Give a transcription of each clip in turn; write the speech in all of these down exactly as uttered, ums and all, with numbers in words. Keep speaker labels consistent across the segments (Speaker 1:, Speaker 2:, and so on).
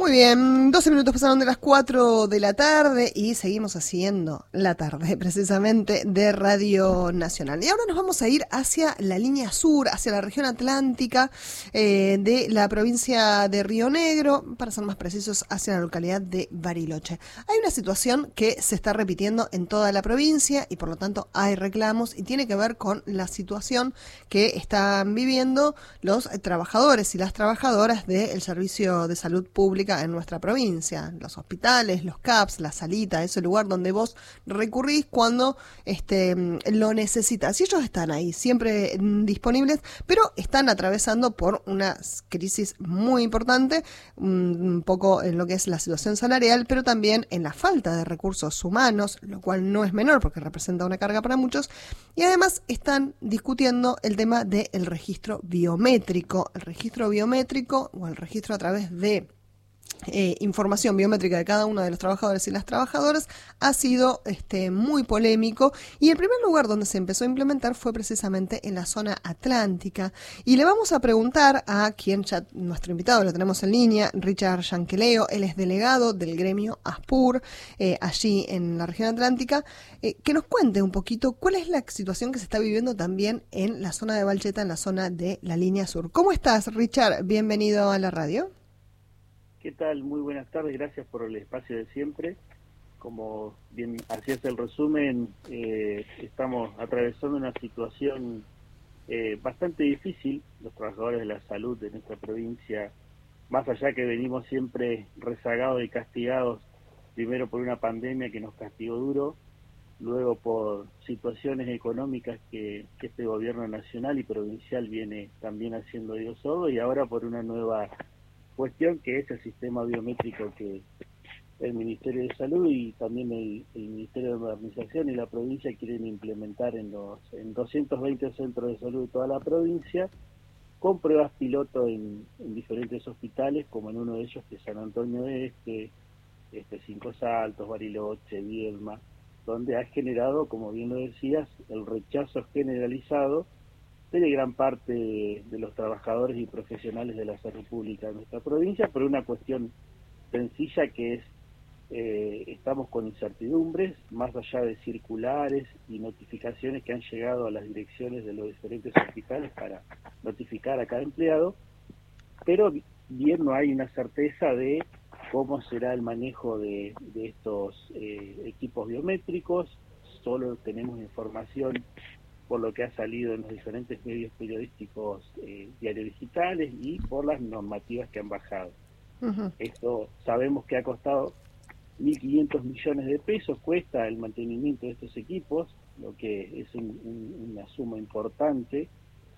Speaker 1: Muy bien, doce minutos pasaron de las cuatro de la tarde y seguimos haciendo la tarde precisamente de Radio Nacional. Y ahora nos vamos a ir hacia la línea sur, hacia la región atlántica eh, de la provincia de Río Negro, para ser más precisos, hacia la localidad de Bariloche. Hay una situación que se está repitiendo en toda la provincia y por lo tanto hay reclamos y tiene que ver con la situación que están viviendo los trabajadores y las trabajadoras del Servicio de Salud Pública en nuestra provincia, los hospitales, los C A Ps, la salita, ese lugar donde vos recurrís cuando este, lo necesitas. Y ellos están ahí, siempre disponibles, pero están atravesando por una crisis muy importante, un poco en lo que es la situación salarial, pero también en la falta de recursos humanos, lo cual no es menor porque representa una carga para muchos. Y además están discutiendo el tema del registro biométrico, el registro biométrico o el registro a través de Eh, información biométrica de cada uno de los trabajadores y las trabajadoras ha sido este, muy polémico, y el primer lugar donde se empezó a implementar fue precisamente en la zona atlántica. Y le vamos a preguntar a quien ya, nuestro invitado lo tenemos en línea, Richard Yanqueleo. Él es delegado del gremio ASPUR eh, allí en la región atlántica, eh, que nos cuente un poquito cuál es la situación que se está viviendo también en la zona de Valcheta, en la zona de la línea sur. ¿Cómo estás, Richard? Bienvenido a la radio.
Speaker 2: ¿Qué tal? Muy buenas tardes, gracias por el espacio de siempre. Como bien hacías el resumen, eh, estamos atravesando una situación eh, bastante difícil, los trabajadores de la salud de nuestra provincia, más allá que venimos siempre rezagados y castigados, primero por una pandemia que nos castigó duro, luego por situaciones económicas que, que este gobierno nacional y provincial viene también haciendo Dios todo, y ahora por una nueva cuestión que es el sistema biométrico que el Ministerio de Salud y también el, el Ministerio de Modernización y la provincia quieren implementar en los en doscientos veinte centros de salud de toda la provincia, con pruebas piloto en, en diferentes hospitales, como en uno de ellos que es San Antonio Este, este Cinco Saltos, Bariloche, Viedma, donde ha generado, como bien lo decías, el rechazo generalizado de gran parte de, de los trabajadores y profesionales de la salud pública de nuestra provincia, por una cuestión sencilla que es, eh, estamos con incertidumbres, más allá de circulares y notificaciones que han llegado a las direcciones de los diferentes hospitales para notificar a cada empleado, pero bien no hay una certeza de cómo será el manejo de, de estos eh, equipos biométricos. Solo tenemos información por lo que ha salido en los diferentes medios periodísticos, eh, diarios digitales, y por las normativas que han bajado. Uh-huh. Esto sabemos que ha costado mil quinientos millones de pesos, cuesta el mantenimiento de estos equipos, lo que es un, un, una suma importante,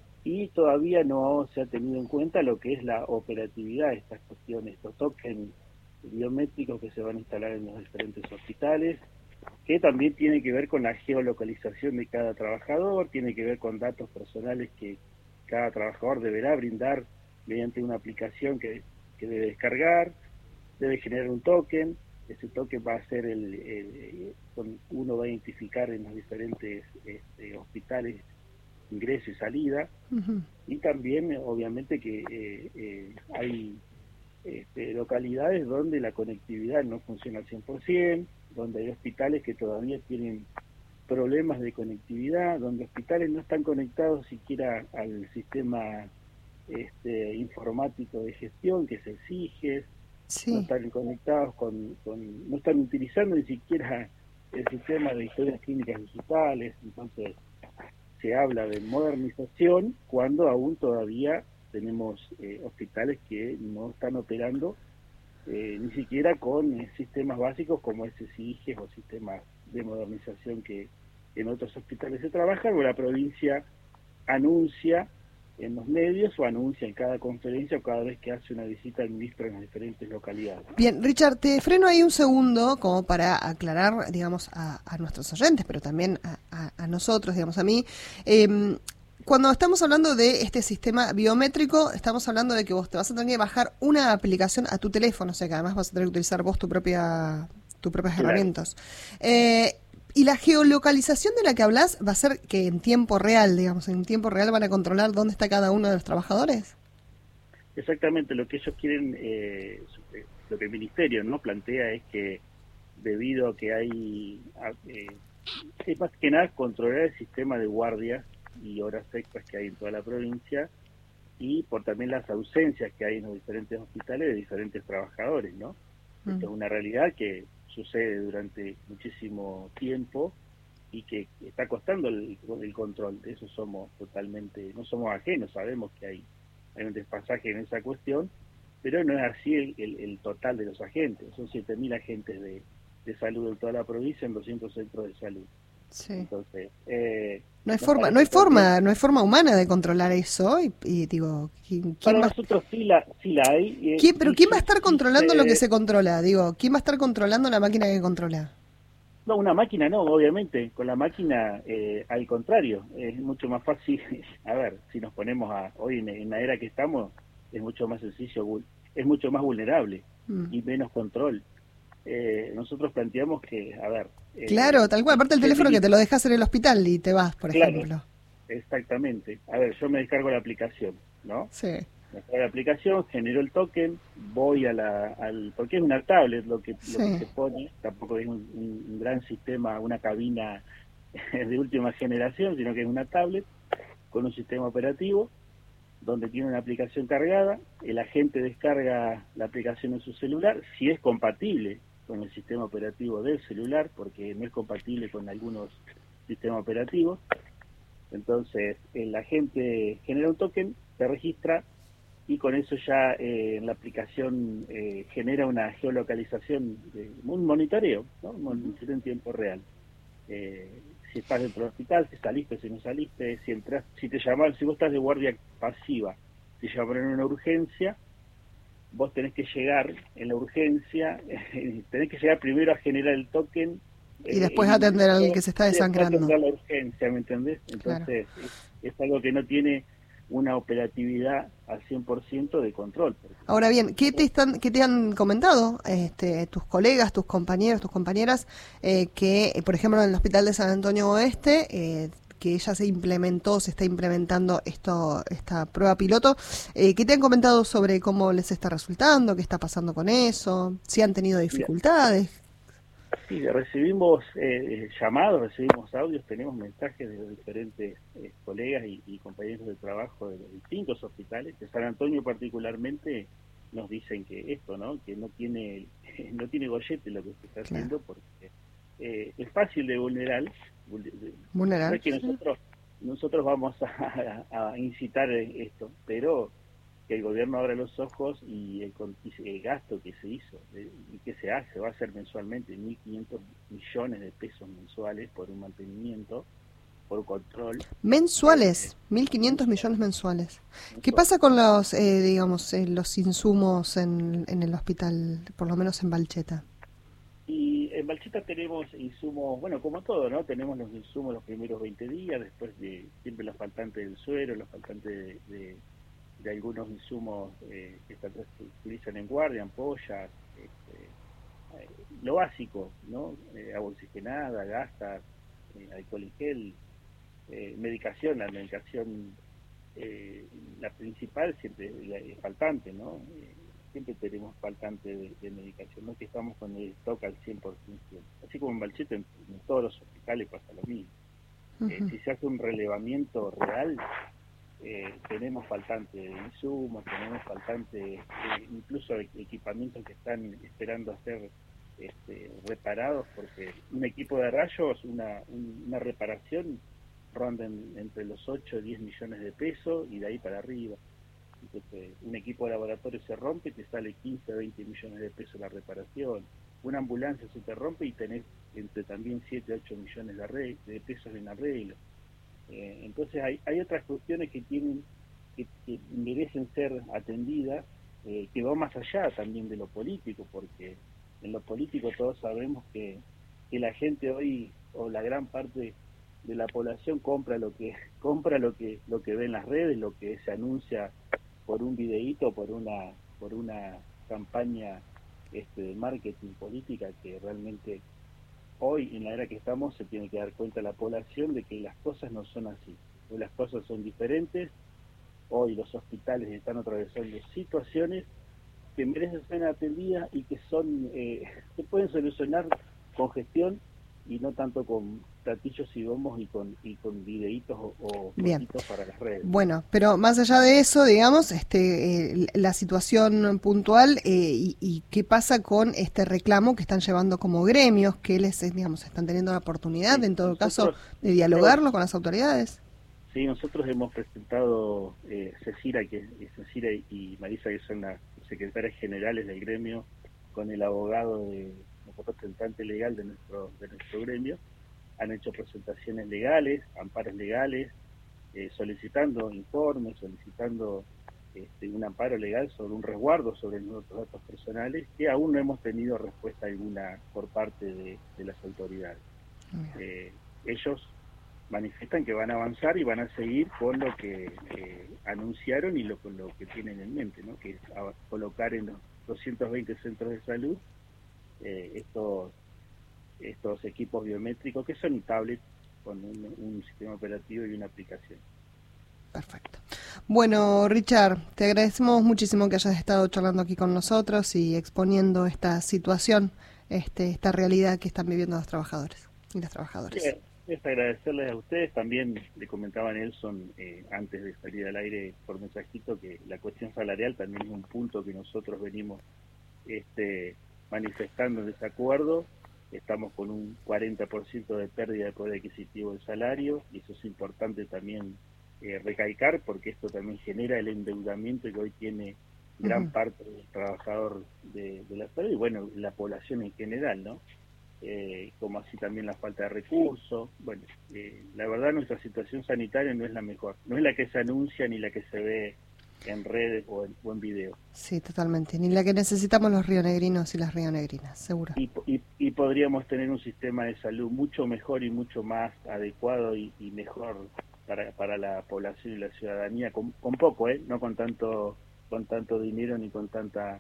Speaker 2: y todavía no se ha tenido en cuenta lo que es la operatividad de estas cuestiones, estos tokens biométricos que se van a instalar en los diferentes hospitales, que también tiene que ver con la geolocalización de cada trabajador, tiene que ver con datos personales que cada trabajador deberá brindar mediante una aplicación que, que debe descargar, debe generar un token, ese token va a ser el, el, el uno va a identificar en los diferentes este, hospitales ingreso y salida, uh-huh. Y también obviamente que eh, eh, hay este, localidades donde la conectividad no funciona al cien por ciento, donde hay hospitales que todavía tienen problemas de conectividad, donde hospitales no están conectados siquiera al sistema este, informático de gestión que es el SIGES, sí. No están conectados con, con, no están utilizando ni siquiera el sistema de historias clínicas digitales. Entonces se habla de modernización cuando aún todavía tenemos eh, hospitales que no están operando Eh, ni siquiera con eh, sistemas básicos como ese SIGES o sistemas de modernización que en otros hospitales se trabajan, o la provincia anuncia en los medios o anuncia en cada conferencia o cada vez que hace una visita al ministro en las diferentes localidades.
Speaker 1: Bien, Richard, te freno ahí un segundo como para aclarar, digamos, a, a nuestros oyentes, pero también a, a, a nosotros, digamos, a mí. Eh, Cuando estamos hablando de este sistema biométrico, estamos hablando de que vos te vas a tener que bajar una aplicación a tu teléfono, o sea que además vas a tener que utilizar vos tu propia, tus propias claro. herramientas. Eh, y la geolocalización de la que hablas va a ser que en tiempo real, digamos, en tiempo real van a controlar dónde está cada uno de los trabajadores.
Speaker 2: exactamente lo que ellos quieren, eh, lo que el ministerio no plantea es que debido a que hay, eh, es más que nada controlar el sistema de guardias y horas extras que hay en toda la provincia, y por también las ausencias que hay en los diferentes hospitales de diferentes trabajadores, ¿no? Mm. Esto es una realidad que sucede durante muchísimo tiempo y que está costando el, el control. De eso somos totalmente, no somos ajenos, sabemos que hay, hay un desfasaje en esa cuestión, pero no es así el, el, el total de los agentes. Son siete mil agentes de, de salud en toda la provincia en doscientos centros de salud.
Speaker 1: Sí.
Speaker 2: Entonces, eh,
Speaker 1: no hay forma, no hay forma, también, no hay forma humana de controlar eso y, y digo, ¿quién, quién
Speaker 2: para
Speaker 1: va?
Speaker 2: nosotros sí la, sí la hay. Eh,
Speaker 1: ¿Quién, pero quién
Speaker 2: se,
Speaker 1: va a estar controlando
Speaker 2: se,
Speaker 1: lo que se controla? Digo, ¿quién va a estar controlando la máquina que controla?
Speaker 2: No, una máquina no, obviamente. Con la máquina, eh, al contrario, es mucho más fácil. A ver, si nos ponemos a hoy en, en la era que estamos, es mucho más sencillo, es mucho más vulnerable mm. y menos control. Eh, nosotros planteamos que, a ver...
Speaker 1: Claro,
Speaker 2: eh,
Speaker 1: tal cual, aparte el teléfono que te lo dejas en el hospital y te vas, por
Speaker 2: claro,
Speaker 1: ejemplo.
Speaker 2: Exactamente. A ver, yo me descargo la aplicación, ¿no?
Speaker 1: Sí.
Speaker 2: Me descargo la aplicación, genero el token, voy a la... al porque es una tablet lo que, sí. lo que se pone, tampoco es un, un gran sistema, una cabina de última generación, sino que es una tablet con un sistema operativo donde tiene una aplicación cargada, el agente descarga la aplicación en su celular, si es compatible con el sistema operativo del celular, porque no es compatible con algunos sistemas operativos. Entonces el agente genera un token, se registra y con eso ya eh, la aplicación eh, genera una geolocalización, de, un monitoreo, ¿no? Un monitoreo en tiempo real. Eh, si estás dentro del hospital, si saliste, si no saliste, si entras, si te llaman, si vos estás de guardia pasiva, si llaman en una urgencia, vos tenés que llegar en la urgencia, eh, tenés que llegar primero a generar el token
Speaker 1: y eh, después atender al que se está desangrando.
Speaker 2: Atender la urgencia, ¿me entendés? Entonces, claro. es, es algo que no tiene una operatividad al cien por ciento de control.
Speaker 1: Ahora bien, ¿qué te están, qué te han comentado este, tus colegas, tus compañeros, tus compañeras, eh, que, por ejemplo, en el Hospital de San Antonio Oeste, eh, que ya se implementó, se está implementando esto, esta prueba piloto, eh, ¿qué te han comentado sobre cómo les está resultando, qué está pasando con eso, si han tenido dificultades?
Speaker 2: Sí, recibimos eh, llamados, recibimos audios, tenemos mensajes de los diferentes eh, colegas y, y compañeros de trabajo de los distintos hospitales. De San Antonio particularmente nos dicen que esto, ¿no? Que no tiene no tiene gollete lo que se está haciendo, porque eh, es fácil de vulnerar.
Speaker 1: Vulnerar.
Speaker 2: No es que nosotros nosotros vamos a, a, a incitar esto, pero que el gobierno abra los ojos y el, el gasto que se hizo eh, y que se hace, va a ser mensualmente mil quinientos millones de pesos mensuales por un mantenimiento, por un control.
Speaker 1: Mensuales, eh, mil quinientos millones mensuales. mensuales. ¿Qué pasa con los, eh, digamos, eh, los insumos en, en el hospital, por lo menos en Balcheta?
Speaker 2: Y en Balcheta tenemos insumos, bueno, como todo, ¿no? Tenemos los insumos los primeros veinte días, después de siempre los faltantes del suero, los faltantes de... de de algunos insumos eh, que se utilizan en guardia, ampollas, este, eh, lo básico, ¿no? Eh, agua oxigenada, gasas, eh, alcohol y gel, eh, medicación, la medicación, eh, la principal siempre es faltante, ¿no? Eh, siempre tenemos faltante de, de medicación, no es que estamos con el stock al cien por ciento, así como en Balcheta, en, en todos los hospitales pasa lo mismo. Uh-huh. Eh, si se hace un relevamiento real, Eh, tenemos faltante de insumos, tenemos faltante eh, incluso de equipamientos que están esperando a ser este, reparados, porque un equipo de rayos, una, un, una reparación ronda en, entre los ocho o diez millones de pesos y de ahí para arriba. Entonces, un equipo de laboratorio se rompe y te sale quince o veinte millones de pesos la reparación. Una ambulancia se te rompe y tenés entre también siete o ocho millones de, arreglo, de pesos en arreglo. Eh, entonces hay, hay otras cuestiones que tienen que, que merecen ser atendidas, eh, que va más allá también de lo político, porque en lo político todos sabemos que, que la gente hoy, o la gran parte de la población, compra lo que compra lo que lo que ve en las redes, lo que se anuncia por un videíto, por una por una campaña este, de marketing política, que realmente hoy, en la era que estamos, se tiene que dar cuenta la población de que las cosas no son así, que las cosas son diferentes, hoy los hospitales están atravesando situaciones que merecen ser atendidas y que son eh, se pueden solucionar con gestión y no tanto con platillos y bombos y con y con videitos o, o fotitos para las redes.
Speaker 1: Bueno, pero más allá de eso, digamos, este, eh, la situación puntual eh, y, y qué pasa con este reclamo que están llevando como gremios, que les, digamos, están teniendo la oportunidad, sí, en todo nosotros, caso, de dialogarlo nosotros, con las autoridades.
Speaker 2: Sí, nosotros hemos presentado, eh, Cecira, que Cecira y Marisa, que son las secretarias generales del gremio, con el abogado de representante legal de nuestro de nuestro gremio, han hecho presentaciones legales, amparos legales, eh, solicitando informes, solicitando este, un amparo legal sobre un resguardo sobre nuestros datos personales, que aún no hemos tenido respuesta alguna por parte de, de las autoridades. Eh, ellos manifiestan que van a avanzar y van a seguir con lo que eh, anunciaron y lo, con lo que tienen en mente, ¿no? Que es a, colocar en los doscientos veinte centros de salud eh, estos estos equipos biométricos que son tablets con un, un sistema operativo y una aplicación.
Speaker 1: Perfecto. Bueno, Richard, te agradecemos muchísimo que hayas estado charlando aquí con nosotros y exponiendo esta situación, este, esta realidad que están viviendo los trabajadores y las trabajadoras.
Speaker 2: Sí, es agradecerles a ustedes. También le comentaba a Nelson eh, antes de salir al aire por mensajito que la cuestión salarial también es un punto que nosotros venimos este, manifestando en desacuerdo. Estamos con un cuarenta por ciento de pérdida de poder adquisitivo del salario y eso es importante también eh, recalcar porque esto también genera el endeudamiento que hoy tiene gran uh-huh. parte del trabajador de, de la salud y bueno, la población en general, ¿no? Eh, como así también la falta de recursos. Bueno, eh, la verdad nuestra situación sanitaria no es la mejor, no es la que se anuncia ni la que se ve en redes o en, o en video.
Speaker 1: Sí, totalmente, ni la que necesitamos los rionegrinos y las rionegrinas, seguro.
Speaker 2: Y, y, y podríamos tener un sistema de salud mucho mejor y mucho más adecuado y, y mejor para, para la población y la ciudadanía, con, con poco, ¿eh? No con tanto, con tanto dinero ni con tanta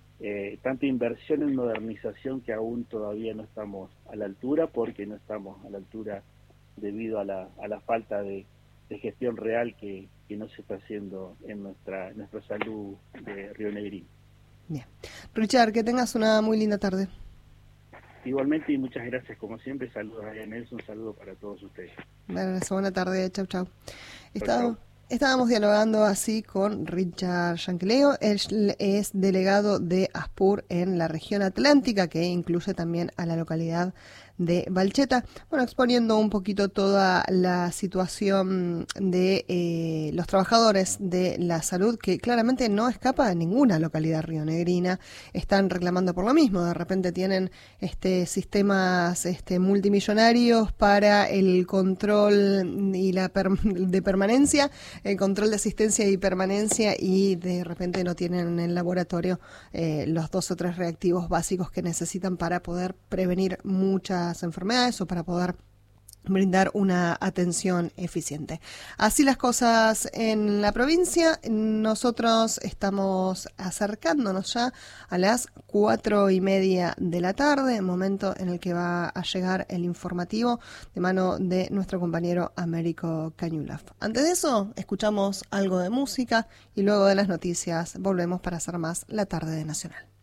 Speaker 2: eh, tanta inversión en modernización que aún todavía no estamos a la altura, porque no estamos a la altura debido a la, a la falta de, de gestión real que, que no se está haciendo en nuestra, nuestra salud de rionegrino.
Speaker 1: Bien. Richard, que tengas una muy linda tarde.
Speaker 2: Igualmente y muchas gracias, como siempre. Saludos a Nelson, un saludo para todos ustedes.
Speaker 1: Bueno, buena tarde, chau, chau. Está... Estábamos dialogando así con Richard Yanquileo, él es delegado de ASPUR en la región atlántica, que incluye también a la localidad de Valcheta, bueno, exponiendo un poquito toda la situación de eh, los trabajadores de la salud, que claramente no escapa a ninguna localidad rionegrina, están reclamando por lo mismo, de repente tienen este sistemas este multimillonarios para el control y la per, de permanencia, el control de asistencia y permanencia, y de repente no tienen en el laboratorio eh, los dos o tres reactivos básicos que necesitan para poder prevenir muchas enfermedades o para poder brindar una atención eficiente. Así las cosas en la provincia. Nosotros estamos acercándonos ya a las cuatro y media de la tarde, momento en el que va a llegar el informativo de mano de nuestro compañero Américo Cañulaf. Antes de eso, escuchamos algo de música y luego de las noticias volvemos para hacer más La Tarde de Nacional.